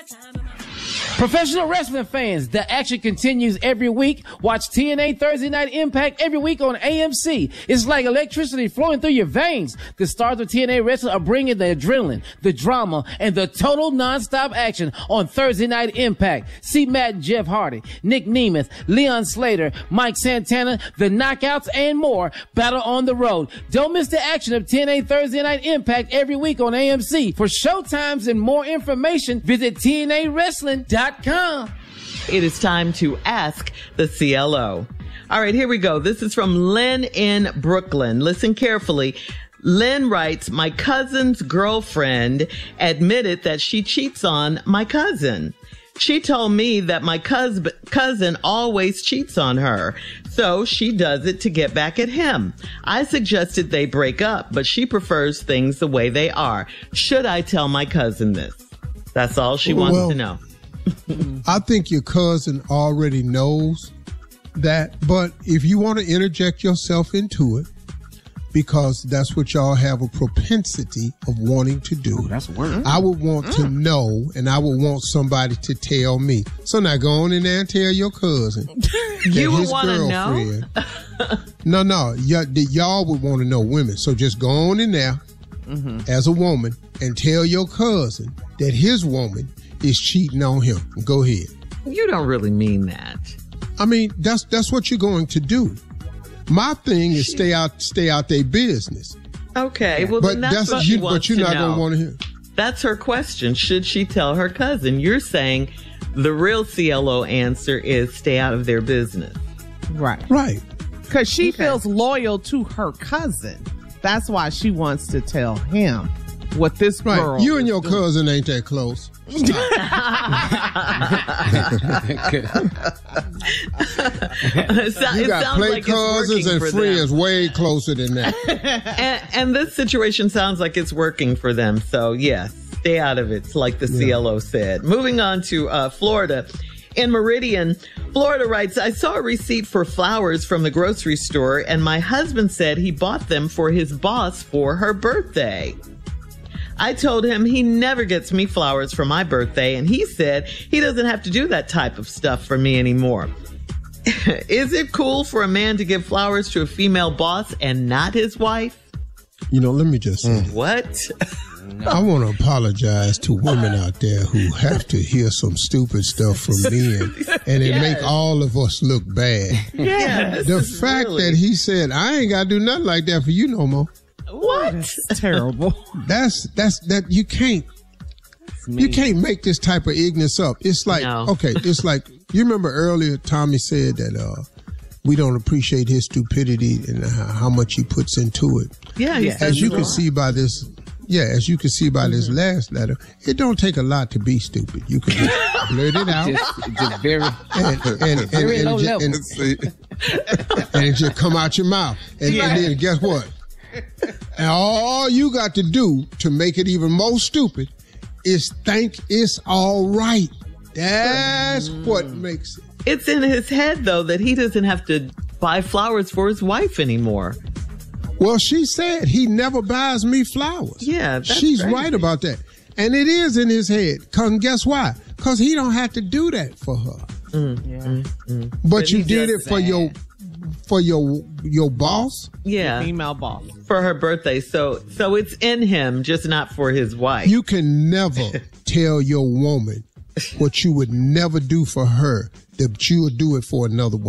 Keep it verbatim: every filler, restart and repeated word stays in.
Professional wrestling fans, the action continues every week. Watch T N A Thursday Night Impact every week on A M C. It's like electricity flowing through your veins. The stars of T N A Wrestling are bringing the adrenaline, the drama, and the total nonstop action on Thursday Night Impact. See Matt and Jeff Hardy, Nick Nemeth, Leon Slater, Mike Santana, the Knockouts, and more battle on the road. Don't miss the action of T N A Thursday Night Impact every week on A M C. For showtimes and more information, visit T N A wrestling dot com. It is time to ask the C L O. All right, here we go. This is from Lynn in Brooklyn. Listen carefully. Lynn writes, my cousin's girlfriend admitted that she cheats on my cousin. She told me that my cous- cousin always cheats on her, so she does it to get back at him. I suggested they break up, but she prefers things the way they are. Should I tell my cousin this? That's all she wants well, to know. I think your cousin already knows that, but if you want to interject yourself into it, because that's what y'all have a propensity of wanting to do. Ooh, that's weird. I would want mm. to know, and I would want somebody to tell me. So now go on in there and tell your cousin. You would his want to girlfriend, know? no, no, y- y'all would want to know women. So just go on in there mm-hmm. as a woman and tell your cousin that his woman is cheating on him. Go ahead. You don't really mean that. I mean, that's that's what you're going to do. My thing is stay out stay out their business. Okay, well, but then that's, that's what you, she wants but you're to not know. going to want to hear. That's her question. Should she tell her cousin? You're saying the real C L O answer is stay out of their business. Right. Right. Because she Okay. feels loyal to her cousin. That's why she wants to tell him what this Right. girl You and is your doing. cousin ain't that close. it You it got sounds play like cousins it's and working for friends them. way closer than that. And, and this situation sounds like it's working for them. So, yes, stay out of it, like the C L O said. Moving on to uh, Florida. In Meridian, Florida writes, I saw a receipt for flowers from the grocery store, and my husband said he bought them for his boss for her birthday. I told him he never gets me flowers for my birthday, and he said he doesn't have to do that type of stuff for me anymore. Is it cool for a man to give flowers to a female boss and not his wife? You know, let me just say this. What? I want to apologize to women out there who have to hear some stupid stuff from men, and it Yes. make all of us look bad. Yeah, The fact really... that he said, I ain't got to do nothing like that for you no more. What? That's terrible. That's, that's, that you can't, you can't make this type of ignorance up. It's like, No. okay, it's like, you remember earlier Tommy said that, uh, we don't appreciate his stupidity and how, how much he puts into it. Yeah, he Yeah. says As you it can all. see by this, yeah, as you can see by this last letter, it don't take a lot to be stupid. You can just blurt it out. Just, just very, and, and, and, very and, low and, level. and, and it just come out your mouth. And, Yeah. and then guess what? And all you got to do to make it even more stupid is think it's all right. That's what makes it. It's in his head, though, that he doesn't have to buy flowers for his wife anymore. Well, she said he never buys me flowers. Yeah, that's She's crazy. right about that. And it is in his head. Cause guess why? Cause he don't have to do that for her. Mm, Yeah. mm, mm. But, But you he did it just for said- your for your your boss. Yeah, Female boss. for her birthday. So, so it's in him, just not for his wife. You can never tell your woman what you would never do for her, that you would do it for another woman.